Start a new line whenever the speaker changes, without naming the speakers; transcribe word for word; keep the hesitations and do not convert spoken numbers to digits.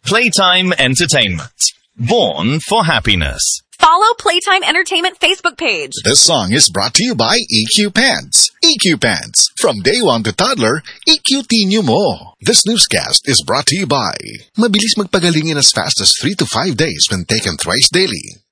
Playtime Entertainment. Born for happiness.
Follow Playtime Entertainment Facebook page.
This song is brought to you by E Q Pants. E Q Pants. From day one to toddler, E Q T mo. This newscast is brought to you by Mabilis magpagaling in as fast as three to five days when taken thrice daily.